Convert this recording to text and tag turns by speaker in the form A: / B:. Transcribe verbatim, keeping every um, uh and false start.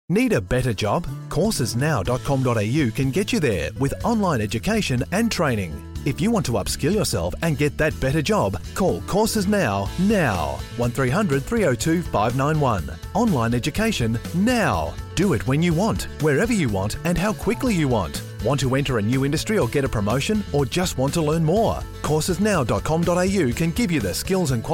A: Need a better job? courses now dot com dot a u can get you there with online education and training. If you want to upskill yourself and get that better job, call Courses Now, now. one three hundred, three oh two, five nine one. Online education now. Do it when you want, wherever you want, and how quickly you want. Want to enter a new industry or get a promotion, or just want to learn more? courses now dot com dot a u can give you the skills and